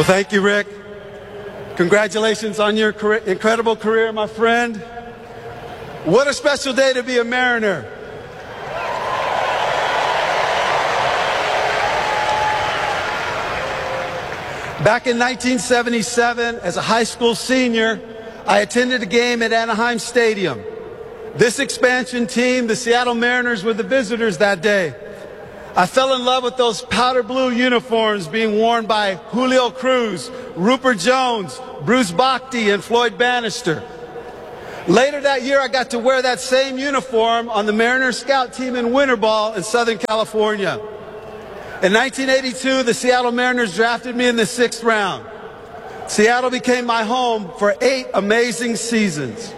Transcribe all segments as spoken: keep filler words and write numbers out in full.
Well, thank you, Rick. Congratulations on your career, incredible career, my friend. What a special day to be a Mariner. Back in nineteen seventy-seven, as a high school senior, I attended a game at Anaheim Stadium. This expansion team, the Seattle Mariners, were the visitors that day. I fell in love with those powder blue uniforms being worn by Julio Cruz, Rupert Jones, Bruce Bochy, and Floyd Bannister. Later that year, I got to wear that same uniform on the Mariners scout team in winter ball in Southern California. In nineteen eighty-two, the Seattle Mariners drafted me in the sixth round. Seattle became my home for eight amazing seasons.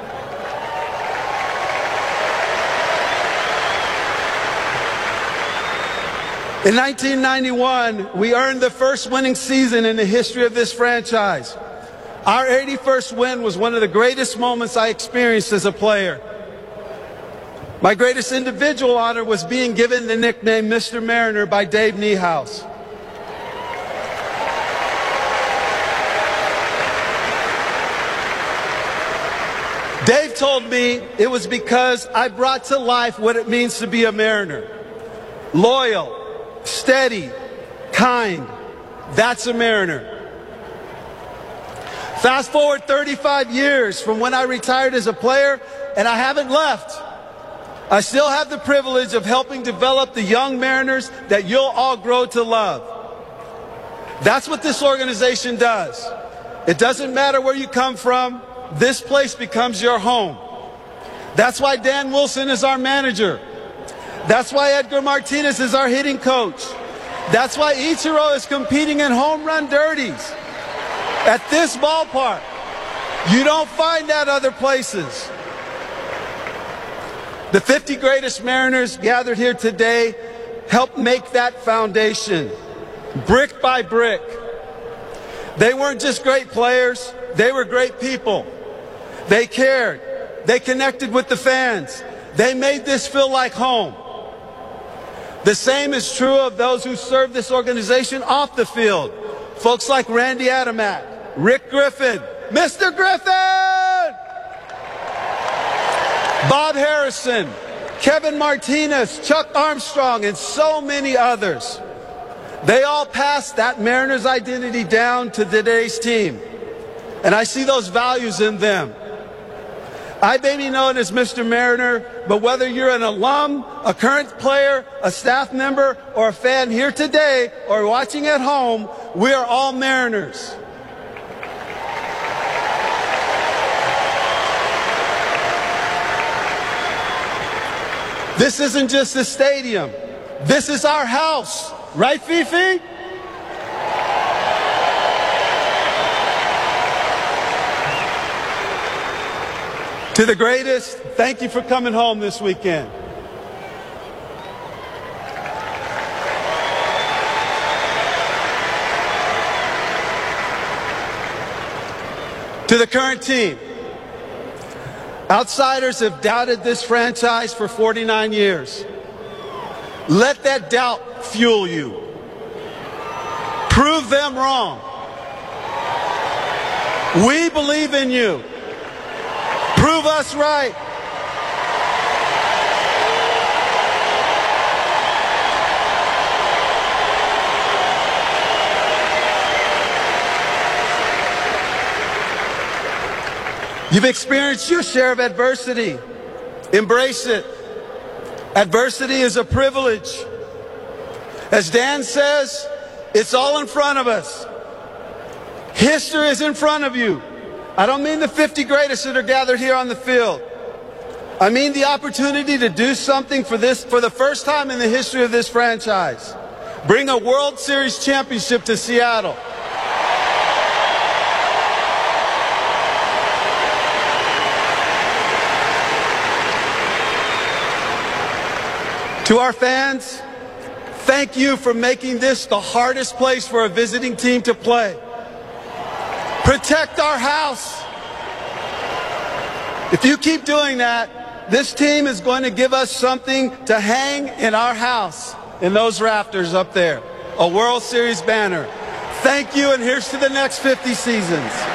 In nineteen ninety-one, we earned the first winning season in the history of this franchise. Our eighty-first win was one of the greatest moments I experienced as a player. My greatest individual honor was being given the nickname Mister Mariner by Dave Niehaus. Dave told me it was because I brought to life what it means to be a Mariner. Loyal, steady, kind. That's a Mariner. Fast forward thirty-five years from when I retired as a player, and I haven't left. I still have the privilege of helping develop the young Mariners that you'll all grow to love. That's what this organization does. It doesn't matter where you come from, this place becomes your home. That's why Dan Wilson is our manager. That's why Edgar Martinez is our hitting coach. That's why Ichiro is competing in home run derbies at this ballpark. You don't find that other places. The fifty greatest Mariners gathered here today helped make that foundation, brick by brick. They weren't just great players, they were great people. They cared, they connected with the fans, they made this feel like home. The same is true of those who serve this organization off the field. Folks like Randy Adamak, Rick Griffin, Mister Griffin! Bob Harrison, Kevin Martinez, Chuck Armstrong, and so many others. They all passed that Mariners identity down to today's team. And I see those values in them. I may be known as Mister Mariner, but whether you're an alum, a current player, a staff member, or a fan here today or watching at home, we are all Mariners. This isn't just a stadium. This is our house. Right, Fifi? To the greatest, thank you for coming home this weekend. To the current team, outsiders have doubted this franchise for forty-nine years. Let that doubt fuel you. Prove them wrong. We believe in you. Prove us right. You've experienced your share of adversity. Embrace it. Adversity is a privilege. As Dan says, it's all in front of us. History is in front of you. I don't mean the fifty greatest that are gathered here on the field. I mean the opportunity to do something for this for the first time in the history of this franchise. Bring a World Series championship to Seattle. To our fans, thank you for making this the hardest place for a visiting team to play. Protect our house. If you keep doing that, this team is going to give us something to hang in our house, in those rafters up there, a World Series banner. Thank you, and here's to the next fifty seasons.